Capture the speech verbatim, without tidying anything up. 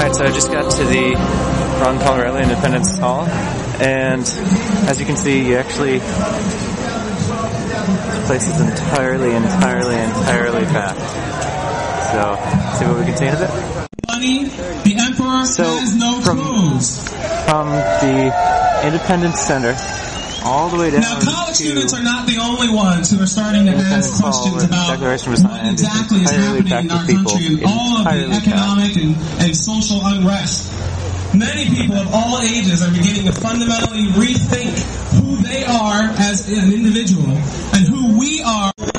Alright, so I just got to the Ron Paul Reilly Independence Hall, and as you can see, you actually, this place is entirely, entirely, entirely packed. So, see what we can see in a bit? Money, the Emperor so has no from, clothes. From the Independence Center, all the way down Now, college to students are not the only ones who are starting to ask questions about what exactly is happening in our country and all of the economic and, and social unrest. Many people of all ages are beginning to fundamentally rethink who they are as an individual and who we are.